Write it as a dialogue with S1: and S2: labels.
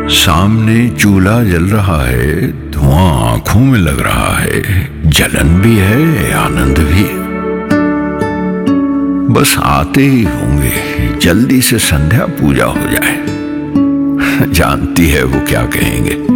S1: सामने चूल्हा जल रहा है, धुआं आंखों में लग रहा है, जलन भी है आनंद भी। बस आते ही होंगे, जल्दी से संध्या पूजा हो जाए। जानती है वो क्या कहेंगे।